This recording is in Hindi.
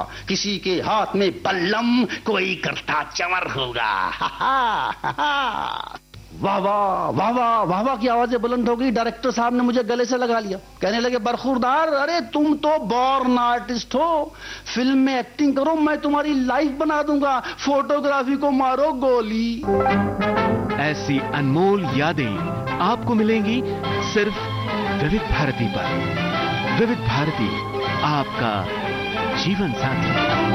किसी के हाथ में बल्लम, कोई करता चमर होगा। वाह वाह वाह वाह वाह वाह की आवाजें बुलंद हो गई। डायरेक्टर साहब ने मुझे गले से लगा लिया, कहने लगे बरखुरदार, अरे तुम तो बॉर्न आर्टिस्ट हो, फिल्म में एक्टिंग करो, मैं तुम्हारी लाइफ बना दूंगा, फोटोग्राफी को मारो गोली। ऐसी अनमोल यादें आपको मिलेंगी सिर्फ विविध भारती पर। विविध भारती, आपका जीवन साथी।